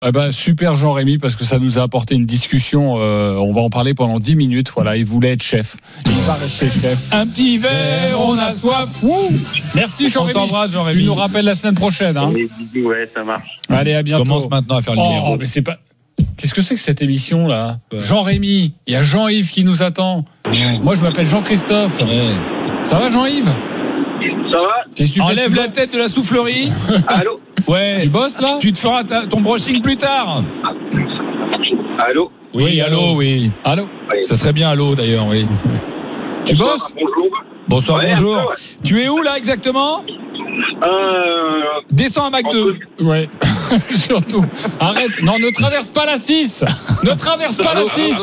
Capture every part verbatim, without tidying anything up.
Eh ben, super Jean-Rémy, parce que ça nous a apporté une discussion. Euh, on va en parler pendant dix minutes. Voilà, il voulait être chef. Il va rester chef. Un petit verre, on a soif. Ouh. Merci Jean-Rémy. On t'embrasse, Jean-Rémy. Tu nous rappelles la semaine prochaine. Hein. Les bisous, ouais, ça marche. Allez, à bientôt. Commence maintenant à faire le oh, numéro. mais c'est pas. Qu'est-ce que c'est que cette émission là? Ouais. Jean-Rémy, il y a Jean-Yves qui nous attend. Ouais. Moi, je m'appelle Jean-Christophe. Ouais. Ça va, Jean-Yves? Ça va? Qu'est-ce que tu Enlève fais, la tête de la soufflerie. Allô? Ouais. Tu bosses là? Tu te feras ta, ton brushing plus tard. Allô? Oui, oui allô, oui. Allô? Oui. Ça serait bien allô d'ailleurs, oui. Tu Bonsoir, bosses? Bonjour. Bonsoir, Ouais, bonjour. un peu, ouais. Tu es où là exactement? Euh, Descends à Mac deux. Ouais, surtout. Arrête. Non, ne traverse pas la six. Ne traverse pas la six.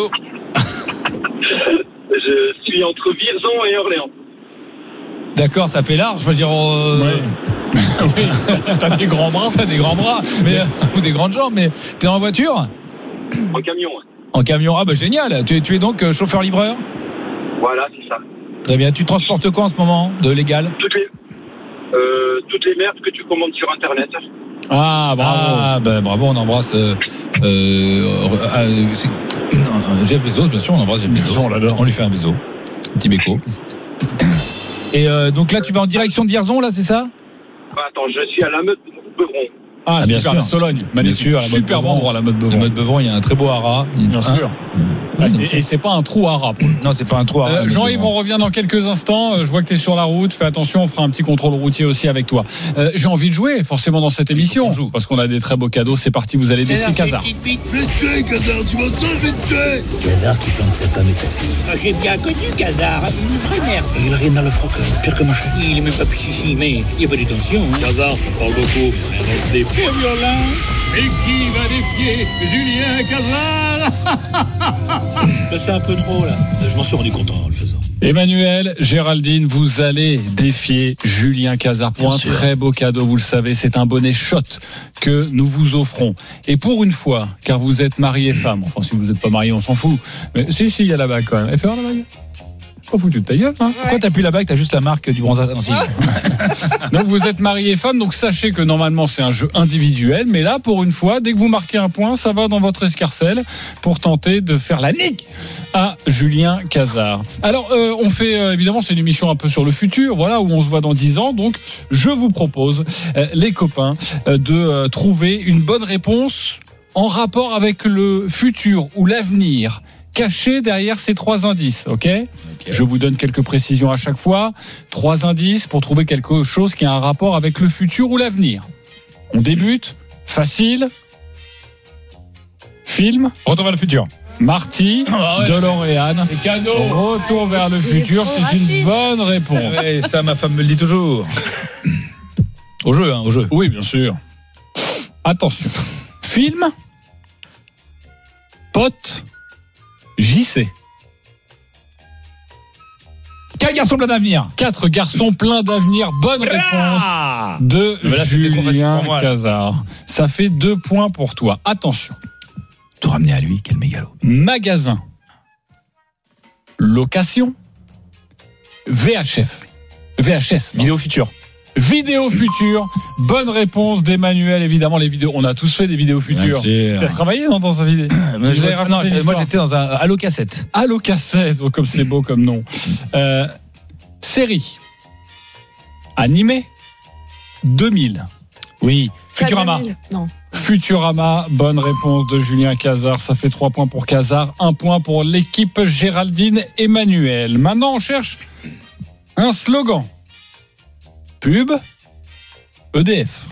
je suis entre Vierzon et Orléans. D'accord, ça fait large. Je veux dire, euh... Ouais. Oui, t'as des grands bras. ça a des grands bras, mais ou des grandes jambes. Mais t'es en voiture? En camion, ouais. En camion. Ah bah génial. Tu es, tu es donc euh, chauffeur-livreur? Voilà, c'est ça. Très bien. Tu transportes quoi en ce moment de légal? Toutes les, euh, toutes les merdes que tu commandes sur Internet. Ah, bravo. Ah bah bravo, on embrasse euh, euh, euh, c'est, non, Jeff Bezos, bien sûr, on embrasse Jeff Bezos. On l'adore. On lui fait un bézo, un petit béco. Et euh, donc là, tu vas en direction de Vierzon, là, c'est ça? Attends, je suis à la Meute-Beuvron. Ah, Ah, bien super, sûr. la Sologne. Magnifique. Bien sûr, à la Meute Super bon Beuvron. endroit, la mode Le Beuvron. mode Beuvron, il y a un très beau haras. Bien Hein sûr. Ah, Oui, c'est- et c'est pas un trou à rap. non, c'est pas un trou haras. Euh, Jean-Yves, on revient dans quelques instants. Euh, Je vois que tu es sur la route. Fais attention, on fera un petit contrôle routier aussi avec toi. Euh, j'ai envie de jouer, forcément, dans cette émission. On joue. Parce qu'on a des très beaux cadeaux. C'est parti, vous allez défier Casar. Je vais te tuer, Casar, tu m'entends, je vais te tuer. Casar qui plante sa femme et sa fille. Ah, j'ai bien connu Casar, une vraie merde. Il a rien dans le froc, pire que machin. Il est même pas pichichi, mais il n'y a pas de tension. Hein. Casar, ça parle beaucoup, mais rien dans ce dé. Pour violence. Et qui va défier Julien Casar? Là, c'est un peu trop, là. Je m'en suis rendu compte en le faisant. Emmanuel, Géraldine, vous allez défier Julien Casar pour Bien un sûr. très beau cadeau. Vous le savez, c'est un bonnet shot que nous vous offrons. Et pour une fois, car vous êtes mari et femme, enfin si vous n'êtes pas marié, on s'en fout. Mais si, si, il y a la bague quand même. Elle fait voir la bague. Pas foutu de ta gueule, hein. Pourquoi t'as plus la bague, t'as juste la marque du bronzage? Non, si. Donc vous êtes mari et femme, donc sachez que normalement c'est un jeu individuel, mais là pour une fois, dès que vous marquez un point, ça va dans votre escarcelle pour tenter de faire la nique à Julien Casar. Alors euh, on fait euh, évidemment, c'est une émission un peu sur le futur, voilà, où on se voit dans dix ans, donc je vous propose euh, les copains euh, de euh, trouver une bonne réponse en rapport avec le futur ou l'avenir caché derrière ces trois indices, ok ? Okay. Je vous donne quelques précisions à chaque fois. Trois indices pour trouver quelque chose qui a un rapport avec le futur ou l'avenir. On débute. Facile. Film. Retour vers le futur. Marty. Ah ouais. DeLorean. Les canaux. Retour vers le futur. C'est une bonne réponse. Ouais, ça, ma femme me le dit toujours. Au jeu, hein, au jeu. Oui, bien sûr. Attention. Film. Pote. J C. Quel garçon plein d'avenir? Quatre garçons pleins d'avenir. Bonne réponse Ah de Mais là, c'était trop facile Julien pour moi, là. Casar. Ça fait deux points pour toi. Attention. Tout ramener à lui, quel mégalo. Magasin. Location. V H F. V H S. Vidéo future. Vidéo future. Bonne réponse d'Emmanuel. Évidemment, les vidéos. On a tous fait des vidéos futures. Tu as travaillé dans, dans un vidéo. Moi, Vous avez raconté non, une moi histoire. j'étais dans un Allo cassette. Allo cassette. Oh, comme c'est beau comme nom. Euh, série. Animé. deux mille. Oui. Futurama. Non. Futurama, bonne réponse de Julien Casar. Ça fait trois points pour Casar, un point pour l'équipe Géraldine Emmanuel. Maintenant, on cherche un slogan. Pub, E D F.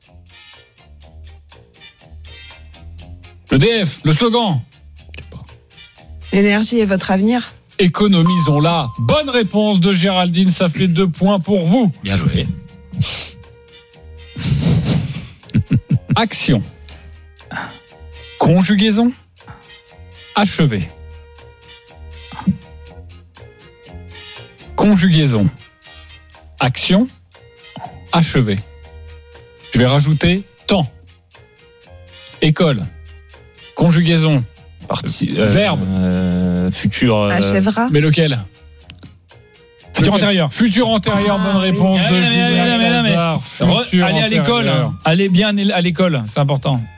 E D F, le slogan. L'énergie est votre avenir. Économisons-la. Bonne réponse de Géraldine, ça fait deux points pour vous. Bien joué. Action. Conjugaison. Achevé. Conjugaison. Action. Achevé. Je vais rajouter temps. École. Conjugaison. Parti, euh, Verbe. euh, futur. euh, Achèvera. Mais lequel? Futur antérieur. Futur antérieur, bonne Ah, réponse oui. de Allez, allez, Julien allez, allez, allez. Casar. Re- Futur allez à l'école. antérieur. Allez bien à l'école, c'est important.